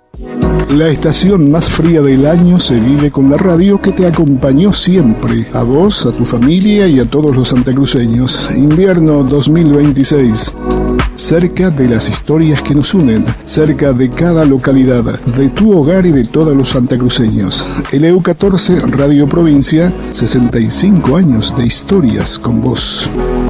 La estación más fría del año se vive con la radio que te acompañó siempre, a vos, a tu familia y a todos los santacruceños. Invierno 2026. Cerca de las historias que nos unen, cerca de cada localidad, de tu hogar y de todos los santacruceños. LU14 Radio Provincia, 65 años de historias con vos.